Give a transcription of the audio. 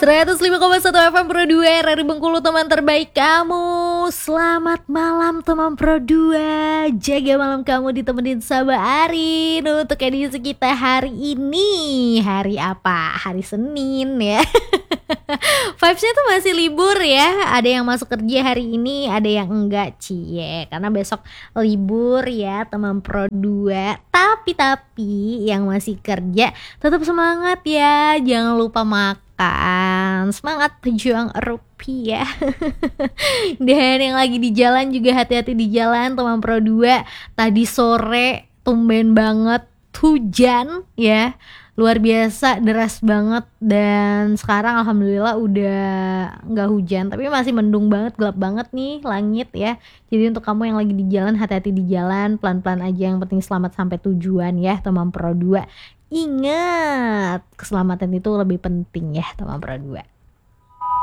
105,1 FM Pro 2 RRI Bengkulu, teman terbaik kamu. Selamat malam teman Pro 2. Jaga malam kamu ditemenin sama Arin. Untuk edisi kita hari ini, hari apa? Hari Senin ya. Vibesnya tuh masih libur ya. Ada yang masuk kerja hari ini, ada yang enggak, cie. Karena besok libur ya teman Pro 2. Tapi yang masih kerja tetap semangat ya. Jangan lupa makan, semangat pejuang rupiah. Dan yang lagi di jalan juga hati-hati di jalan teman Pro 2. Tadi sore tumben banget hujan ya, luar biasa deras banget. Dan sekarang alhamdulillah udah nggak hujan, tapi masih mendung banget, gelap banget nih langit ya. Jadi untuk kamu yang lagi di jalan, hati-hati di jalan, pelan-pelan aja, yang penting selamat sampai tujuan ya teman Pro 2. Ingat, keselamatan itu lebih penting ya teman Pro 2.